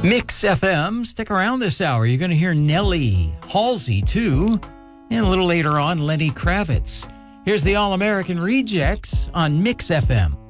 Mix FM. Stick around this hour. You're going to hear Nellie Halsey, too. And a little later on, Lenny Kravitz. Here's the All-American Rejects on Mix FM.